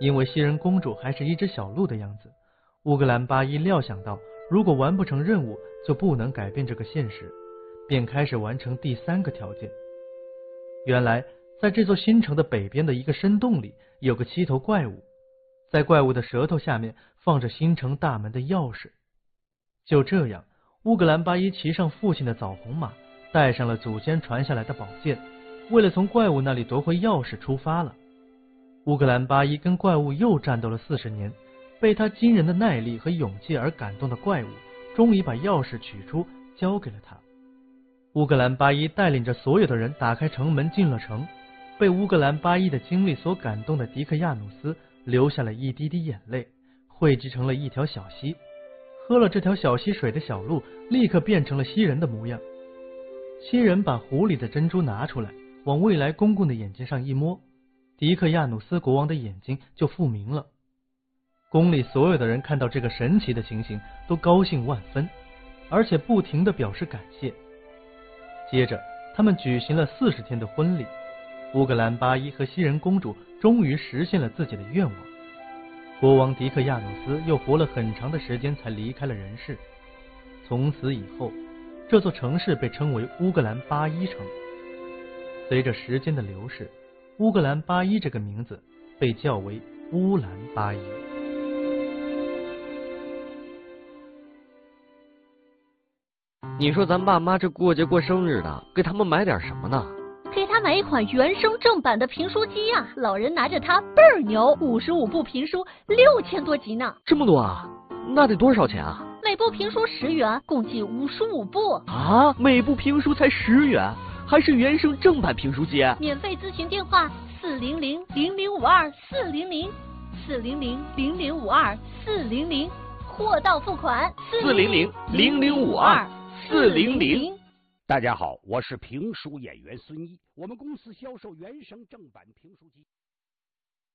因为西人公主还是一只小鹿的样子，乌格兰巴伊料想到，如果完不成任务，就不能改变这个现实，便开始完成第3个条件。原来，在这座新城的北边的一个深洞里，有个7头怪物，在怪物的舌头下面放着新城大门的钥匙。就这样，乌格兰巴伊骑上父亲的枣红马，带上了祖先传下来的宝剑，为了从怪物那里夺回钥匙出发了。乌格兰巴伊跟怪物又战斗了40年，被他惊人的耐力和勇气而感动的怪物，终于把钥匙取出，交给了他。乌格兰巴伊带领着所有的人打开城门进了城，被乌格兰巴伊的经历所感动的迪克亚努斯流下了一滴滴眼泪，汇集成了一条小溪。喝了这条小溪水的小鹿立刻变成了西人的模样。西人把壶里的珍珠拿出来，往未来公公的眼睛上一摸，迪克亚努斯国王的眼睛就复明了。宫里所有的人看到这个神奇的情形，都高兴万分，而且不停地表示感谢。接着，他们举行了40天的婚礼。乌格兰巴伊和西人公主终于实现了自己的愿望。国王迪克亚努斯又活了很长的时间才离开了人世。从此以后，这座城市被称为乌格兰巴伊城。随着时间的流逝，乌格兰巴伊这个名字被叫为乌兰巴伊。 你说咱爸妈这过节过生日的，给他们买点什么呢？ 给他买一款原声正版的评书机呀，老人拿着它倍儿牛，55部评书6000多集呢。 这么多啊？那得多少钱啊？ 每部评书10元，共计55部。 啊，每部评书才10元，还是原声正版评书机？ 免费咨询电话400-0052-400，400-0052-400，货到付款 400-0052-400。 大家好，我是评书演员孙一，我们公司销售原声正版评书机。